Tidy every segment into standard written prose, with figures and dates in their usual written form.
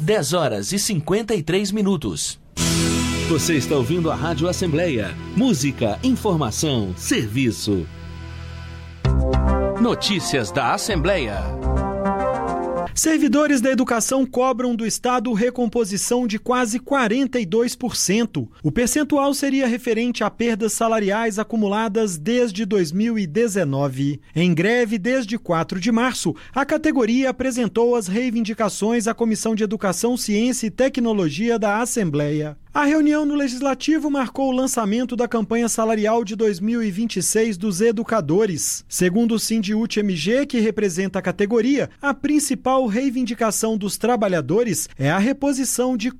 10h53. Você está ouvindo a Rádio Assembleia. Música, informação, serviço. Notícias da Assembleia. Servidores da educação cobram do Estado recomposição de quase 42%. O percentual seria referente a perdas salariais acumuladas desde 2019. Em greve desde 4 de março, a categoria apresentou as reivindicações à Comissão de Educação, Ciência e Tecnologia da Assembleia. A reunião no Legislativo marcou o lançamento da campanha salarial de 2026 dos educadores. Segundo o Sindiúte-MG, que representa a categoria, a principal reivindicação dos trabalhadores é a reposição de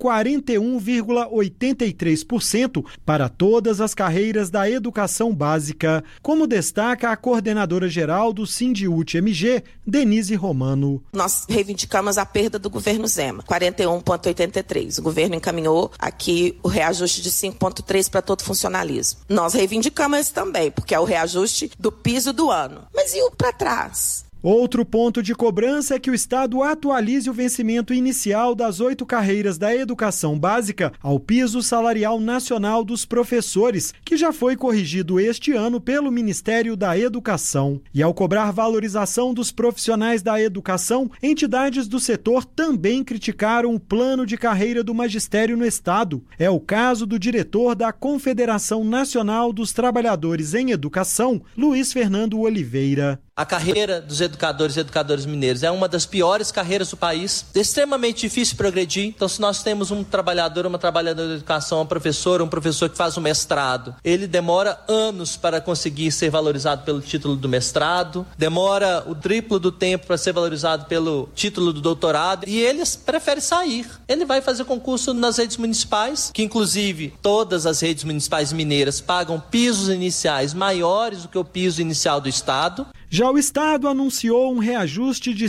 41,83% para todas as carreiras da educação básica, como destaca a coordenadora-geral do Sindiúte-MG, Denise Romano. Nós reivindicamos a perda do governo Zema, 41,83%. O governo encaminhou aqui o reajuste de 5,3% para todo funcionalismo. Nós reivindicamos esse também, porque é o reajuste do piso do ano. Mas e o para trás? Outro ponto de cobrança é que o Estado atualize o vencimento inicial das 8 carreiras da educação básica ao piso salarial nacional dos professores, que já foi corrigido este ano pelo Ministério da Educação. E ao cobrar valorização dos profissionais da educação, entidades do setor também criticaram o plano de carreira do magistério no Estado. É o caso do diretor da Confederação Nacional dos Trabalhadores em Educação, Luiz Fernando Oliveira. A carreira dos educadores e educadoras mineiros é uma das piores carreiras do país, extremamente difícil progredir. Então, se nós temos um trabalhador, uma trabalhadora de educação, um professor que faz um mestrado, ele demora anos para conseguir ser valorizado pelo título do mestrado, demora o triplo do tempo para ser valorizado pelo título do doutorado, e ele prefere sair. Ele vai fazer concurso nas redes municipais, que inclusive todas as redes municipais mineiras pagam pisos iniciais maiores do que o piso inicial do Estado. Já o Estado anunciou um reajuste de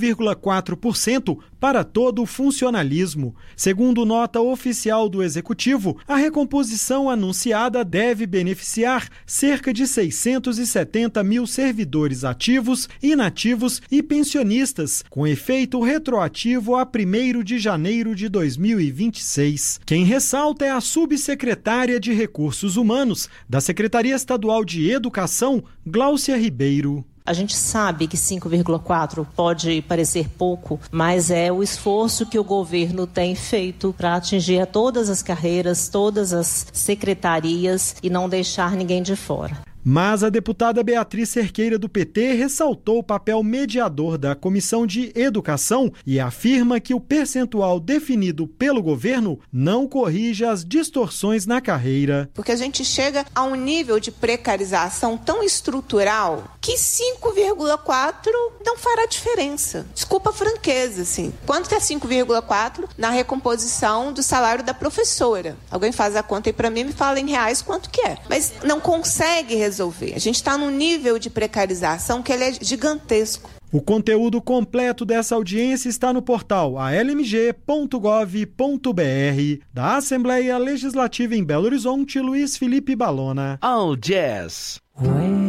5,4% para todo o funcionalismo. Segundo nota oficial do Executivo, a recomposição anunciada deve beneficiar cerca de 670 mil servidores ativos, inativos e pensionistas, com efeito retroativo a 1º de janeiro de 2026. Quem ressalta é a subsecretária de Recursos Humanos da Secretaria Estadual de Educação, Gláucia Ribeiro. A gente sabe que 5,4 pode parecer pouco, mas é o esforço que o governo tem feito para atingir todas as carreiras, todas as secretarias e não deixar ninguém de fora. Mas a deputada Beatriz Cerqueira, do PT, ressaltou o papel mediador da Comissão de Educação e afirma que o percentual definido pelo governo não corrige as distorções na carreira. Porque a gente chega a um nível de precarização tão estrutural que 5,4 não fará diferença. Desculpa a franqueza, assim. Quanto é 5,4 na recomposição do salário da professora? Alguém faz a conta aí para mim e me fala em reais quanto que é. Mas não consegue resolver. A gente está num nível de precarização que ele é gigantesco. O conteúdo completo dessa audiência está no portal almg.gov.br. Da Assembleia Legislativa em Belo Horizonte, Luiz Felipe Balona. All Jazz.